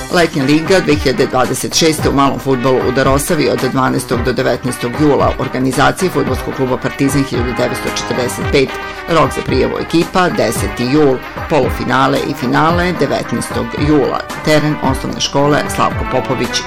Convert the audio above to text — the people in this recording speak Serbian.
Letnja liga 2026. u malom fudbalu u Darosavi od 12. do 19. jula, organizacije Fudbalskog kluba Partizan 1945, rok za prijavu ekipa 10. jul, polufinale i finale 19. jula, teren osnovne škole Slavko Popović